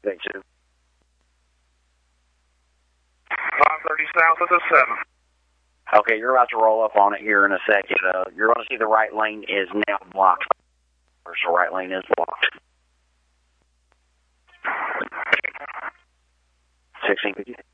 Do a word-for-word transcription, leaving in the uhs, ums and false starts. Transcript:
take two. five thirty south of the seven. Okay, you're about to roll up on it here in a second. Uh, you're going to see the right lane is now blocked. So right lane is blocked. sixteen fifty.